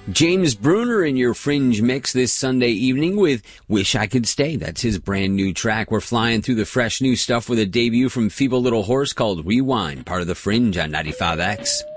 James Bruner in your Fringe mix this Sunday evening with Wish I Could Stay. That's his brand new track. We're flying through the fresh new stuff with a debut from Feeble Little Horse called Rewind, part of the Fringe on 95X.